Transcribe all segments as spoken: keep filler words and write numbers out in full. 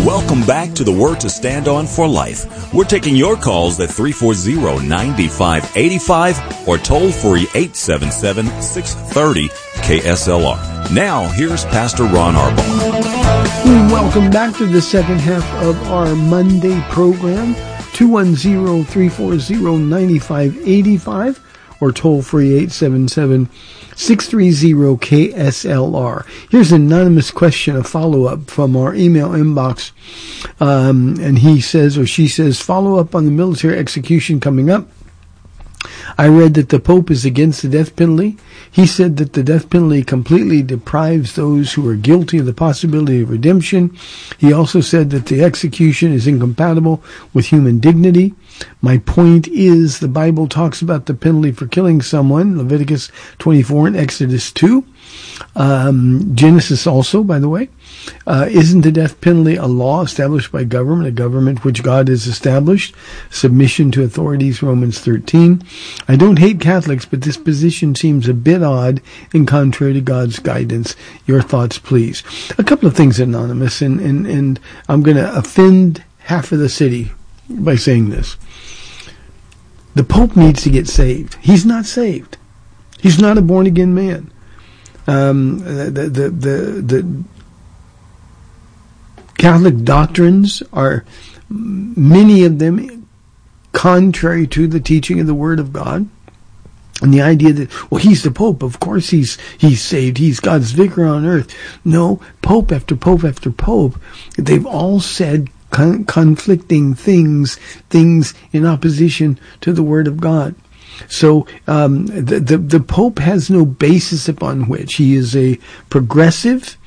Welcome back to the Word to Stand On for Life. We're taking your calls at three four zero, nine five eight five or toll free eight seven seven, six three zero, K S L R. Now, here's Pastor Ron Arbaugh. Welcome back to the second half of our Monday program. two one zero, three four zero, nine five eight five or toll free eight seven seven, six three zero, K S L R. Here's an anonymous question, a follow-up from our email inbox. Um, and he says, or she says, follow up on the military execution coming up. I read that the Pope is against the death penalty. He said that the death penalty completely deprives those who are guilty of the possibility of redemption. He also said that the execution is incompatible with human dignity. My point is the Bible talks about the penalty for killing someone, Leviticus twenty-four and Exodus two. Um, Genesis also, by the way. Uh, isn't the death penalty a law established by government, a government which God has established? Submission to authorities, Romans thirteen. I don't hate Catholics, but this position seems a bit odd and contrary to God's guidance. Your thoughts, please. A couple of things, Anonymous, and, and, and I'm going to offend half of the city by saying this. The Pope needs to get saved. He's not saved. He's not a born-again man. Um, the, the, the, the Catholic doctrines are, many of them, contrary to the teaching of the Word of God. And the idea that, well, he's the Pope, of course he's he's saved, he's God's vicar on earth. No, Pope after Pope after Pope, they've all said con- conflicting things, things in opposition to the Word of God. So um, the, the the Pope has no basis upon which. He is a progressive,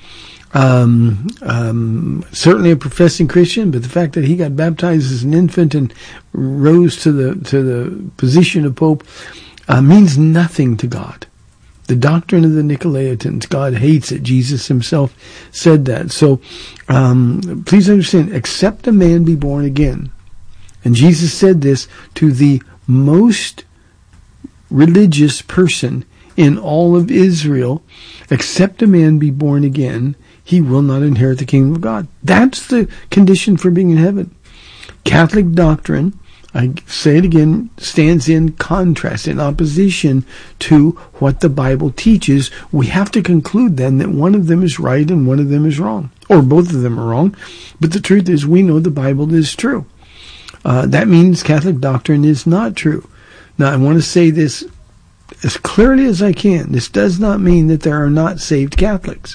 um, um, certainly a professing Christian, but the fact that he got baptized as an infant and rose to the to the position of Pope uh, means nothing to God. The doctrine of the Nicolaitans, God hates it. Jesus himself said that. So um, please understand, except a man be born again. And Jesus said this to the most religious person in all of Israel, except a man be born again, he will not inherit the kingdom of God. That's the condition for being in heaven. Catholic doctrine, I say it again, stands in contrast, in opposition to what the Bible teaches. We have to conclude then that one of them is right and one of them is wrong, or both of them are wrong. But the truth is, we know the Bible is true. Uh, that means Catholic doctrine is not true. Now, I want to say this as clearly as I can. This does not mean that there are not saved Catholics.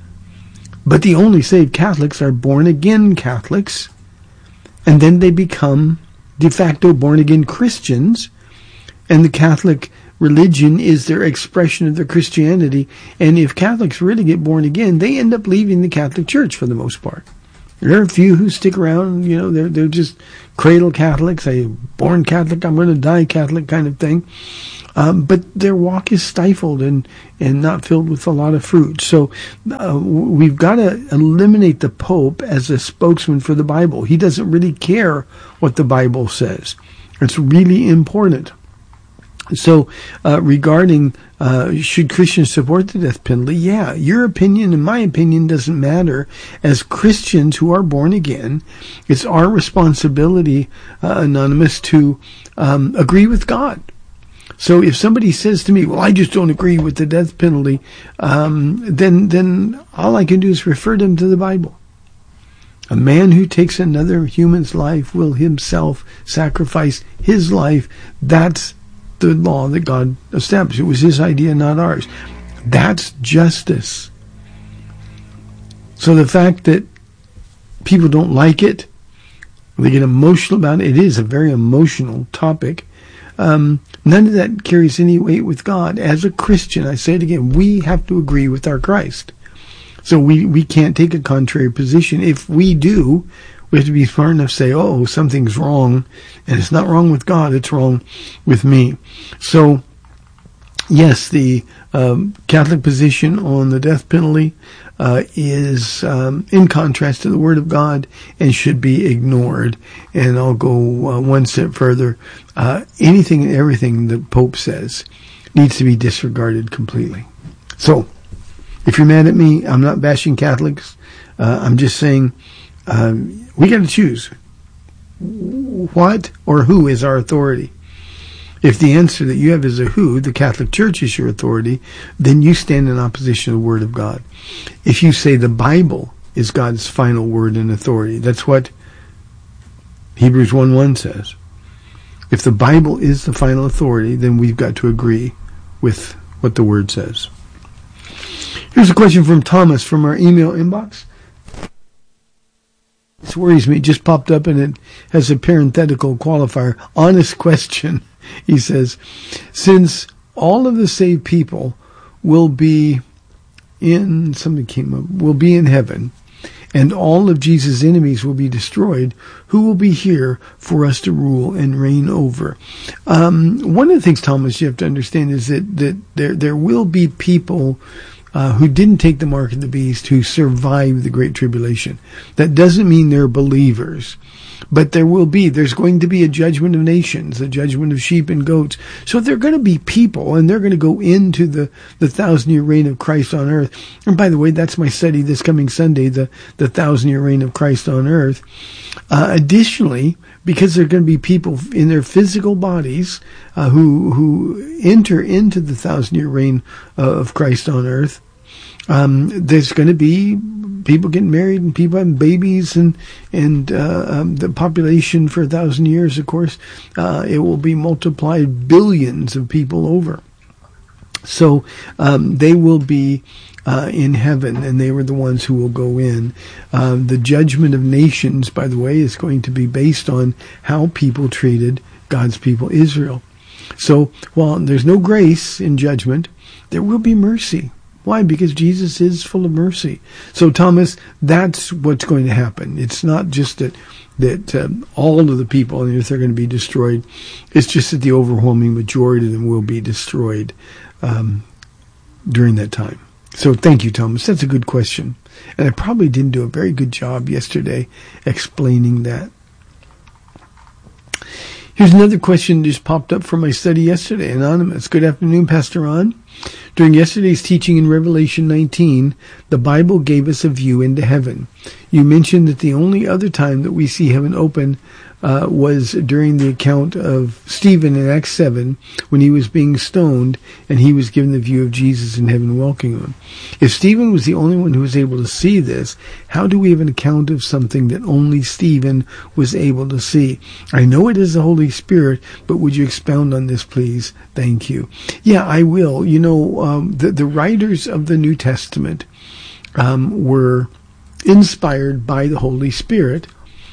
But the only saved Catholics are born-again Catholics, and then they become de facto born-again Christians, and the Catholic religion is their expression of their Christianity. And if Catholics really get born again, they end up leaving the Catholic Church for the most part. There are a few who stick around, you know, they're, they're just cradle Catholics, a born Catholic, I'm going to die Catholic kind of thing. Um, but their walk is stifled and, and not filled with a lot of fruit. So uh, we've got to eliminate the Pope as a spokesman for the Bible. He doesn't really care what the Bible says. It's really important. So uh, regarding uh, should Christians support the death penalty, yeah, your opinion and my opinion doesn't matter. As Christians who are born again, it's our responsibility, uh, Anonymous, to um, agree with God. So if somebody says to me, well, I just don't agree with the death penalty, um, then then all I can do is refer them to the Bible. A man who takes another human's life will himself sacrifice his life. That's the law that God established. It was his idea, not ours. That's justice. So the fact that people don't like it, they get emotional about it, it is a very emotional topic. Um, none of that carries any weight with God. As a Christian, I say it again, we have to agree with our Christ. So we, we can't take a contrary position. If we do, we have to be smart enough to say, oh, something's wrong, and it's not wrong with God, it's wrong with me. So, yes, the um, Catholic position on the death penalty uh, is um, in contrast to the Word of God and should be ignored. And I'll go uh, one step further. Uh, anything and everything the Pope says needs to be disregarded completely. So, if you're mad at me, I'm not bashing Catholics. Uh, I'm just saying um, we got to choose what or who is our authority. If the answer that you have is a who, the Catholic Church is your authority, then you stand in opposition to the Word of God. If you say the Bible is God's final word and authority, that's what Hebrews one one says. If the Bible is the final authority, then we've got to agree with what the Word says. Here's a question from Thomas from our email inbox. This worries me. It just popped up and it has a parenthetical qualifier. Honest question. He says, since all of the saved people will be in, something came up, will be in heaven, and all of Jesus' enemies will be destroyed, who will be here for us to rule and reign over? Um, one of the things, Thomas, you have to understand is that, that there, there will be people Uh, who didn't take the mark of the beast, who survived the Great Tribulation. That doesn't mean they're believers. But there will be, there's going to be a judgment of nations, a judgment of sheep and goats. So they're going to be people, and they're going to go into the, the thousand-year reign of Christ on earth. And by the way, that's my study this coming Sunday, the, the thousand-year reign of Christ on earth. Uh, additionally, because there are going to be people in their physical bodies uh, who who enter into the thousand-year reign uh, of Christ on earth, um, there's going to be people getting married and people having babies, and and uh, um, the population for a thousand years, of course, uh, it will be multiplied billions of people over. So um, they will be uh, in heaven, and they were the ones who will go in. Um, the judgment of nations, by the way, is going to be based on how people treated God's people, Israel. So while there's no grace in judgment, there will be mercy. Why? Because Jesus is full of mercy. So, Thomas, that's what's going to happen. It's not just that that um, all of the people on the earth are going to be destroyed. It's just that the overwhelming majority of them will be destroyed um, during that time. So, thank you, Thomas. That's a good question. And I probably didn't do a very good job yesterday explaining that. Here's another question that just popped up from my study yesterday. Anonymous. Good afternoon, Pastor Ron. During yesterday's teaching in Revelation nineteen, the Bible gave us a view into heaven. You mentioned that the only other time that we see heaven open uh, was during the account of Stephen in Acts seven, when he was being stoned and he was given the view of Jesus in heaven welcoming him. If Stephen was the only one who was able to see this, how do we have an account of something that only Stephen was able to see? I know it is the Holy Spirit, but would you expound on this, please? Thank you. Yeah, I will. You know, um, the, the writers of the New Testament um, were inspired by the Holy Spirit,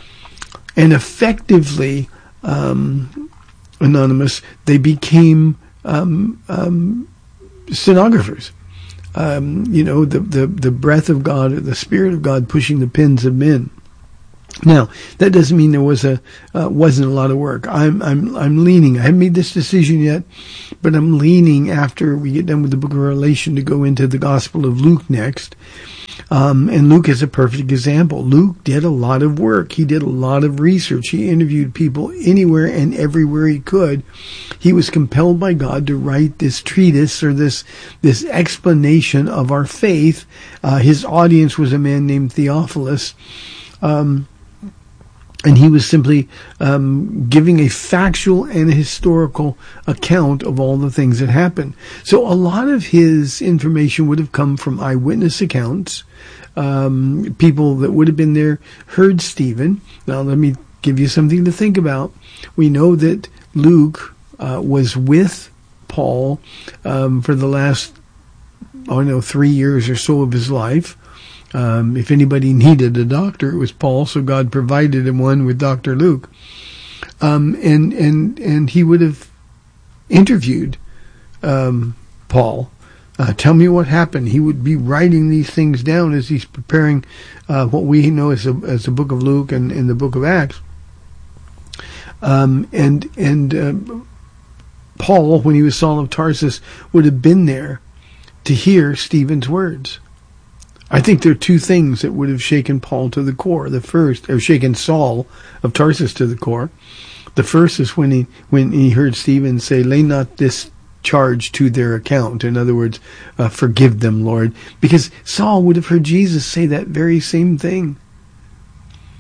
and effectively, um, Anonymous, they became um, um, stenographers. Um, you know, the, the, the breath of God, or the Spirit of God pushing the pens of men. Now, that doesn't mean there was a uh, wasn't a lot of work. I'm I'm I'm leaning. I haven't made this decision yet, but I'm leaning after we get done with the book of Revelation to go into the Gospel of Luke next. Um, and Luke is a perfect example. Luke did a lot of work. He did a lot of research. He interviewed people anywhere and everywhere he could. He was compelled by God to write this treatise, or this this explanation of our faith. Uh, his audience was a man named Theophilus. Um, And he was simply um, giving a factual and a historical account of all the things that happened. So a lot of his information would have come from eyewitness accounts. Um, people that would have been there heard Stephen. Now let me give you something to think about. We know that Luke uh, was with Paul um, for the last, I don't know, three years or so of his life. Um, if anybody needed a doctor, it was Paul, so God provided him one with Doctor Luke. Um, and, and, and he would have interviewed, um, Paul. Uh, tell me what happened. He would be writing these things down as he's preparing, uh, what we know as a, as the book of Luke and, and the book of Acts. Um, and, and, uh, Paul, when he was Saul of Tarsus, would have been there to hear Stephen's words. I think there are two things that would have shaken Paul to the core. The first, or shaken Saul of Tarsus to the core. The first is when he when he heard Stephen say, "Lay not this charge to their account." In other words, uh, forgive them, Lord. Because Saul would have heard Jesus say that very same thing.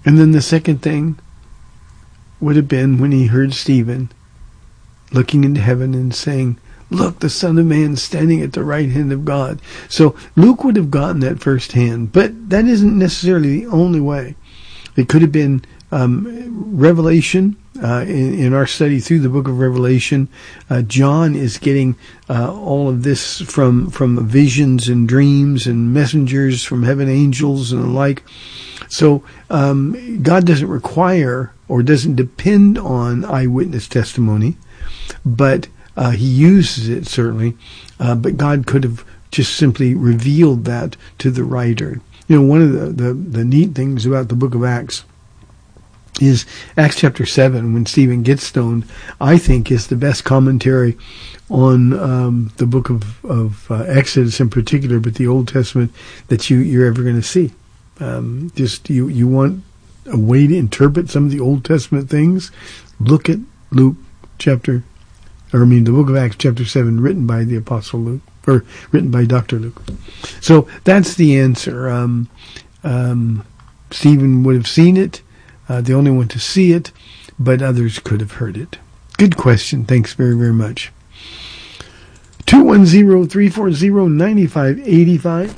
And then the second thing would have been when he heard Stephen looking into heaven and saying, "Look, the Son of Man standing at the right hand of God." So Luke would have gotten that firsthand, but that isn't necessarily the only way. It could have been um, Revelation. Uh, in, in our study through the book of Revelation, uh, John is getting uh, all of this from from visions and dreams and messengers from heaven, angels and the like. So um, God doesn't require or doesn't depend on eyewitness testimony, but uh, he uses it certainly. Uh, but God could have just simply revealed that to the writer. You know, one of the, the, the neat things about the book of Acts is Acts chapter seven, when Stephen gets stoned, I think is the best commentary on um, the book of, of uh, Exodus in particular, but the Old Testament that you, you're ever going to see. Um, just you, you want a way to interpret some of the Old Testament things, look at Luke chapter, or I mean the book of Acts chapter seven, written by the Apostle Luke, or written by Doctor Luke. So that's the answer. Um, um, Stephen would have seen it. Uh, the only one to see it, but others could have heard it. Good question. Thanks very, very much. two one zero, three four zero, nine five eight five.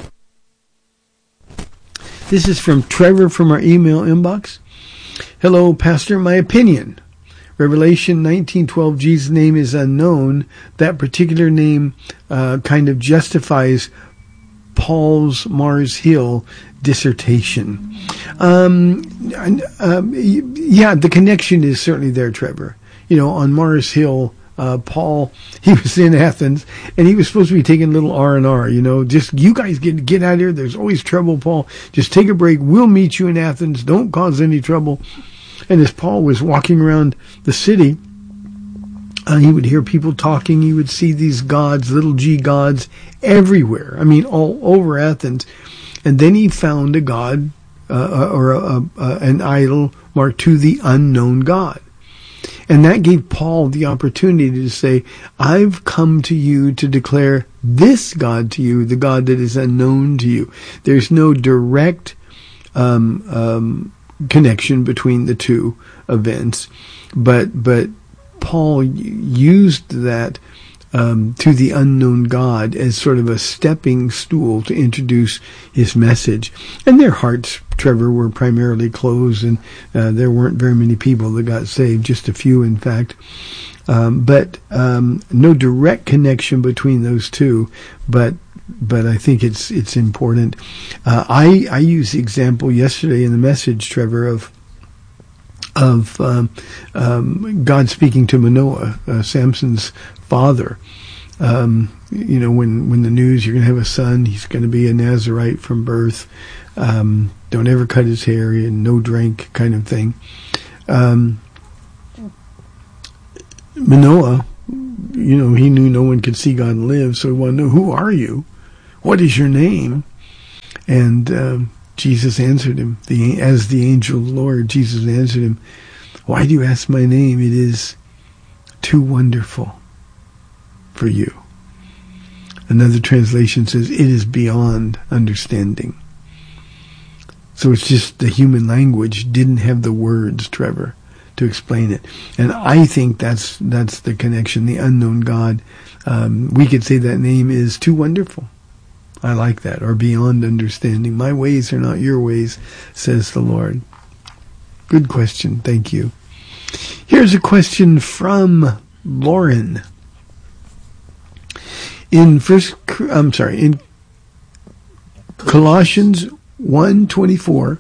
This is from Trevor from our email inbox. Hello, Pastor. My opinion. Revelation nineteen twelve, Jesus' name is unknown. That particular name uh, kind of justifies Paul's Mars Hill dissertation. Um, um, yeah, the connection is certainly there, Trevor. You know, on Mars Hill, uh, Paul, he was in Athens, and he was supposed to be taking a little R and R, you know, just, you guys get, get out of here. There's always trouble, Paul. Just take a break. We'll meet you in Athens. Don't cause any trouble. And as Paul was walking around the city, Uh, he would hear people talking. He would see these gods, little g gods, everywhere. I mean, all over Athens. And then he found a god uh, or a, a, a, an idol marked to the unknown God. And that gave Paul the opportunity to say, I've come to you to declare this God to you, the God that is unknown to you. There's no direct um, um, connection between the two events, but but Paul used that um, to the unknown God as sort of a stepping stool to introduce his message. And their hearts, Trevor, were primarily closed, and uh, there weren't very many people that got saved, just a few, in fact. Um, but um, no direct connection between those two, but but I think it's it's important. Uh, I I used the example yesterday in the message, Trevor, of of um, um, God speaking to Manoah, uh, Samson's father. Um, you know, when, when the news, you're going to have a son, he's going to be a Nazirite from birth, um, don't ever cut his hair, and no drink kind of thing. Um, Manoah, you know, he knew no one could see God and live, so he wanted to know, who are you? What is your name? And um, Jesus answered him, the, as the angel of the Lord, Jesus answered him, why do you ask my name? It is too wonderful for you. Another translation says, it is beyond understanding. So it's just the human language didn't have the words, Trevor, to explain it. And I think that's that's the connection, the unknown God. Um, we could say that name is too wonderful. I like that. Or beyond understanding. My ways are not your ways, says the Lord. Good question. Thank you. Here's a question from Lauren. In first, I'm sorry, in Colossians one twenty-four,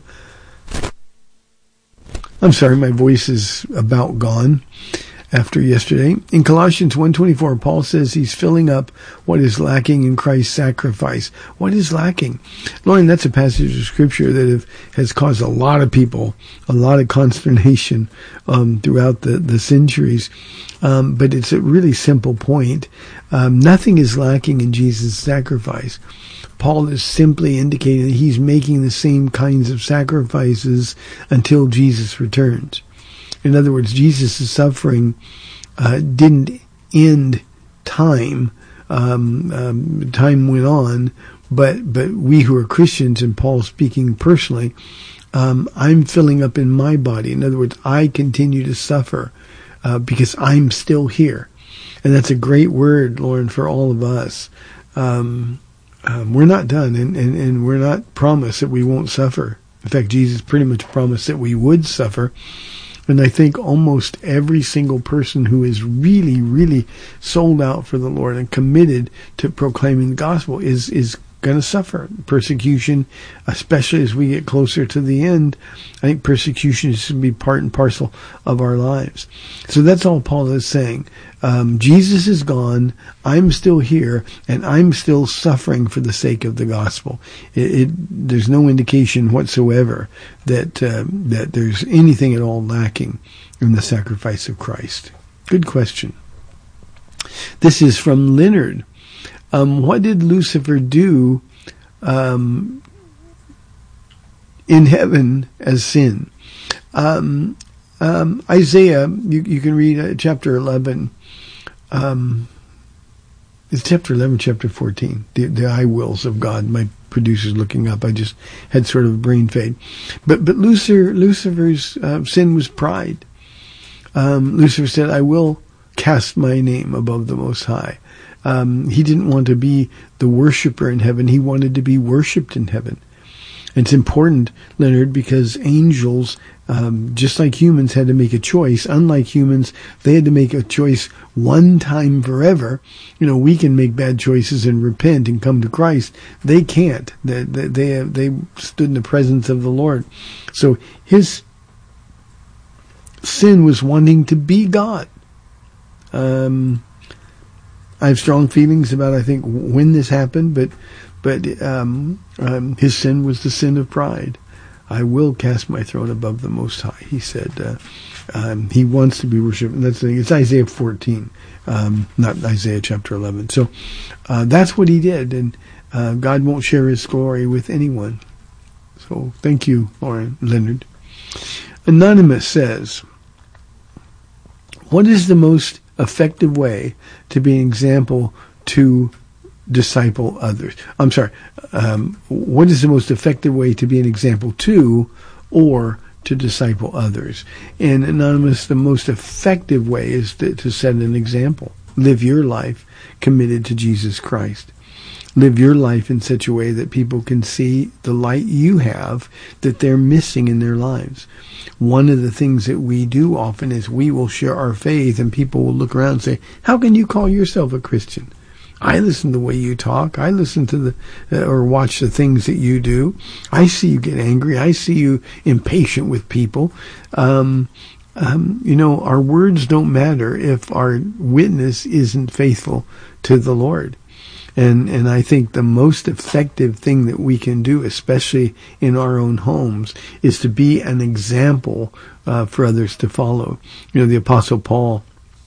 I'm sorry, my voice is about gone after yesterday. In Colossians one twenty-four, Paul says he's filling up what is lacking in Christ's sacrifice. What is lacking? Lauren, that's a passage of Scripture that have, has caused a lot of people a lot of consternation um, throughout the, the centuries. Um, but it's a really simple point. Um, nothing is lacking in Jesus' sacrifice. Paul is simply indicating that he's making the same kinds of sacrifices until Jesus returns. In other words, Jesus' suffering uh, didn't end time. Um, um, time went on, but but we who are Christians, and Paul speaking personally, um, I'm filling up in my body. In other words, I continue to suffer uh, because I'm still here. And that's a great word, Lauren, for all of us. Um, um, we're not done, and, and, and we're not promised that we won't suffer. In fact, Jesus pretty much promised that we would suffer. And I think almost every single person who is really, really sold out for the Lord and committed to proclaiming the gospel is, is going to suffer persecution, especially as we get closer to the end. I think persecution should be part and parcel of our lives. So that's all Paul is saying. Um, Jesus is gone. I'm still here, and I'm still suffering for the sake of the gospel. It, it, there's no indication whatsoever that uh, that there's anything at all lacking in the sacrifice of Christ. Good question. This is from Leonard. Um, what did Lucifer do um, in heaven as sin? Um, um, Isaiah, you, you can read uh, chapter eleven. Um, it's chapter eleven, chapter fourteen. The, the I wills of God. My producer's looking up. I just had sort of a brain fade. But but Lucifer, Lucifer's uh, sin was pride. Um, Lucifer said, "I will cast my name above the Most High." Um, he didn't want to be the worshiper in heaven. He wanted to be worshipped in heaven. And it's important, Leonard, because angels, um, just like humans, had to make a choice. Unlike humans, they had to make a choice one time forever. You know, we can make bad choices and repent and come to Christ. They can't. They they they, have, they stood in the presence of the Lord. So his sin was wanting to be God. Um. I have strong feelings about, I think, when this happened, but but um, um, his sin was the sin of pride. I will cast my throne above the Most High, he said. Uh, um, he wants to be worshipped. And that's the thing. It's Isaiah fourteen, um, not Isaiah chapter eleven. So uh, that's what he did, and uh, God won't share his glory with anyone. So thank you, Lauren Leonard. Anonymous says, what is the most effective way to be an example to disciple others? I'm sorry. Um, what is the most effective way to be an example to or to disciple others? And Anonymous, the most effective way is to, to set an example. Live your life committed to Jesus Christ. Live your life in such a way that people can see the light you have that they're missing in their lives. One of the things that we do often is we will share our faith, and people will look around and say, how can you call yourself a Christian? I listen to the way you talk. I listen to the, uh, or watch the things that you do. I see you get angry. I see you impatient with people. Um, um, you know, our words don't matter if our witness isn't faithful to the Lord. And and I think the most effective thing that we can do, especially in our own homes, is to be an example uh, for others to follow. You know, the Apostle Paul,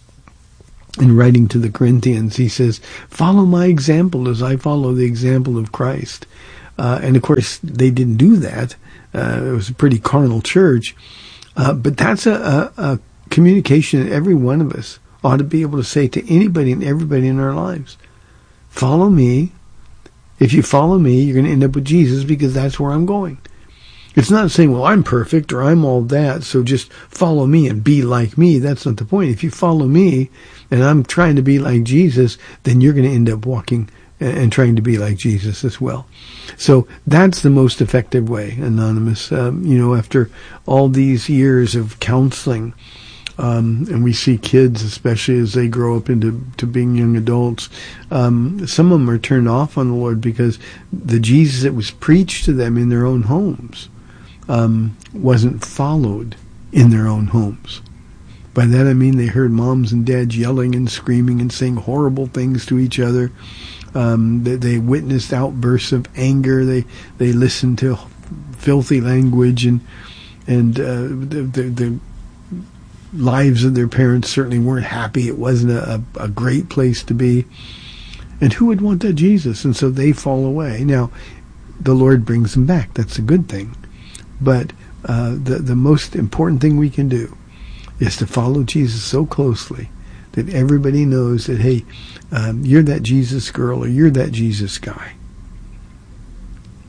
in writing to the Corinthians, he says, follow my example as I follow the example of Christ. Uh, and of course, they didn't do that. Uh, it was a pretty carnal church. Uh, but that's a, a, a communication that every one of us ought to be able to say to anybody and everybody in our lives. Follow me. If you follow me, you're going to end up with Jesus, because that's where I'm going. It's not saying, well, I'm perfect or I'm all that, so just follow me and be like me. That's not the point. If you follow me and I'm trying to be like Jesus, then you're going to end up walking and trying to be like Jesus as well. So that's the most effective way, Anonymous. Um, you know, after all these years of counseling, Um, and we see kids, especially as they grow up into to being young adults, um, some of them are turned off on the Lord because the Jesus that was preached to them in their own homes um, wasn't followed in their own homes. By that I mean they heard moms and dads yelling and screaming and saying horrible things to each other. Um, they, they witnessed outbursts of anger. They they listened to filthy language, and and uh, the, the, the lives of their parents certainly weren't happy. It wasn't a, a great place to be. And who would want that Jesus? And so they fall away. Now, the Lord brings them back. That's a good thing. But uh, the, the most important thing we can do is to follow Jesus so closely that everybody knows that, hey, um, you're that Jesus girl or you're that Jesus guy.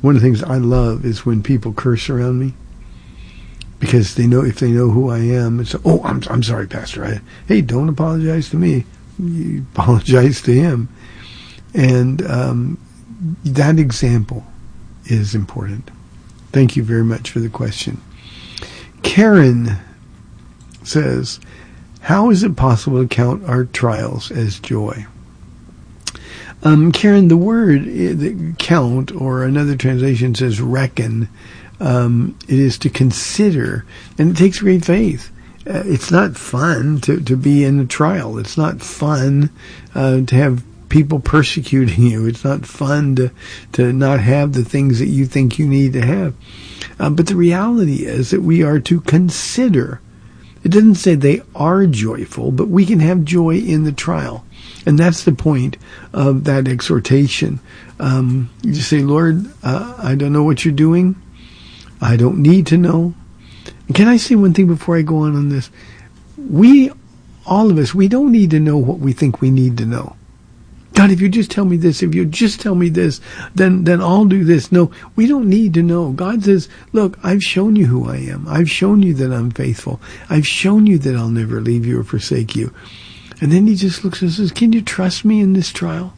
one of the things I love is when people curse around me, because they know, if they know who I am, it's, oh, I'm I'm sorry, Pastor. I, hey, don't apologize to me. You apologize to him. And um, that example is important. Thank you very much for the question. Karen says, how is it possible to count our trials as joy? Um, Karen, the word the count, or another translation says reckon, um, it is to consider, and it takes great faith. Uh, it's not fun to, to be in a trial. It's not fun uh, to have people persecuting you. It's not fun to, to not have the things that you think you need to have. Uh, but the reality is that we are to consider. It doesn't say they are joyful, but we can have joy in the trial. And that's the point of that exhortation. Um, you just say, Lord, uh, I don't know what you're doing. I don't need to know. And can I say one thing before I go on on this? We, all of us, we don't need to know what we think we need to know. God, if you just tell me this, if you just tell me this, then, then I'll do this. No, we don't need to know. God says, look, I've shown you who I am. I've shown you that I'm faithful. I've shown you that I'll never leave you or forsake you. And then he just looks and says, can you trust me in this trial?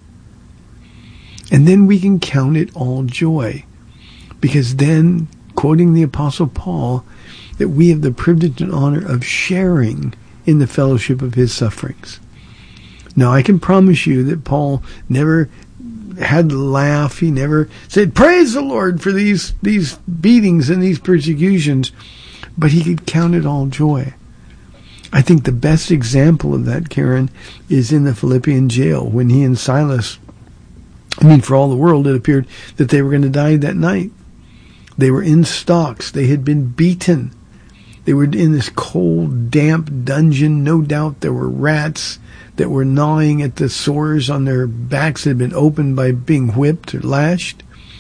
And then we can count it all joy. Because then, quoting the Apostle Paul, that we have the privilege and honor of sharing in the fellowship of his sufferings. Now, I can promise you that Paul never had to laugh. He never said, praise the Lord for these, these beatings and these persecutions. But he could count it all joy. I think the best example of that, Karen, is in the Philippian jail when he and Silas, I mean, for all the world, it appeared that they were going to die that night. They were in stocks. They had been beaten. They were in this cold, damp dungeon. No doubt there were rats that were gnawing at the sores on their backs that had been opened by being whipped or lashed.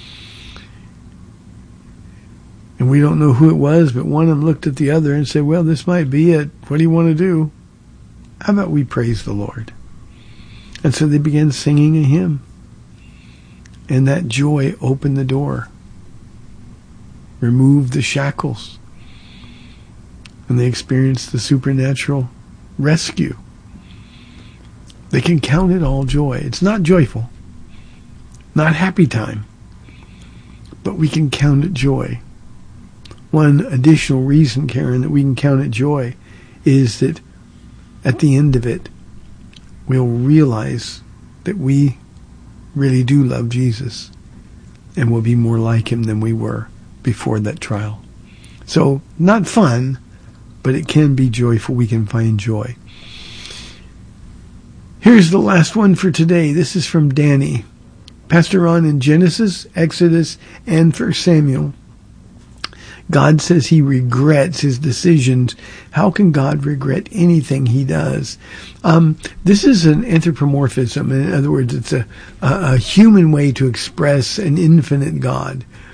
And we don't know who it was, but one of them looked at the other and said, well, this might be it. What do you want to do? How about we praise the Lord? And so they began singing a hymn. And that joy opened the door, removed the shackles, and they experienced the supernatural rescue. They can count it all joy. It's not joyful, not happy time, but we can count it joy. One additional reason, Karen, that we can count it joy is that at the end of it, we'll realize that we really do love Jesus and will be more like him than we were before that trial. So, not fun, but it can be joyful. We can find joy. Here's the last one for today. This is from Danny. Pastor Ron, in Genesis, Exodus, and First Samuel, God says he regrets his decisions. How can God regret anything he does? Um, this is an anthropomorphism. In other words, it's a, a, a human way to express an infinite God.